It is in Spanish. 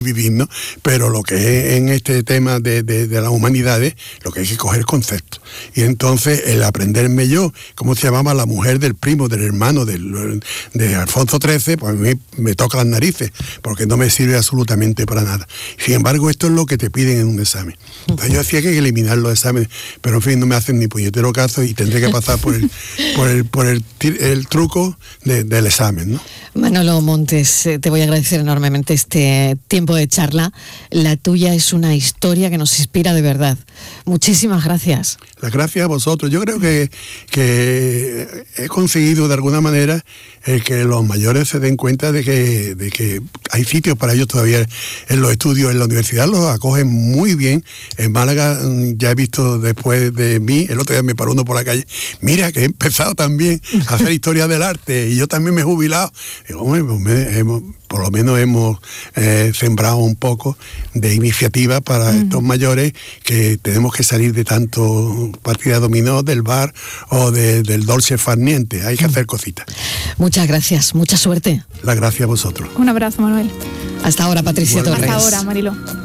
vivir, ¿no? Pero lo que es en este tema de las humanidades, lo que hay que coger conceptos. Y entonces el aprenderme yo, ¿cómo se llamaba la mujer del primo, del hermano de Alfonso XIII? Pues a mí me toca las narices, porque no me sirve absolutamente para nada. Sin embargo, esto es lo que te piden en un examen. Entonces yo decía que hay que eliminar los exámenes, pero en fin, no me hacen ni puñetero caso y tendré que pasar por el truco del examen, ¿no? Manolo Montes, te voy a agradecer enormemente este tiempo de charla. La tuya es una historia que nos inspira de verdad. Muchísimas gracias. Las gracias a vosotros. Yo creo que he conseguido de alguna manera que los mayores se den cuenta de que hay sitios para ellos todavía en los estudios. En la universidad los acogen muy bien. En Málaga ya he visto después de mí, el otro día me paró uno por la calle, mira que he empezado también a hacer historia del arte y yo también me he jubilado. Digo, hombre, por lo menos hemos sembrado un poco de iniciativa para estos mayores, que tenemos que salir de tanto partida dominó, del bar o del dolce far niente. Hay que hacer cositas. Muchas gracias, mucha suerte. Las gracias a vosotros. Un abrazo, Manuel. Hasta ahora, Patricia Torres. Hasta ahora, Mariló.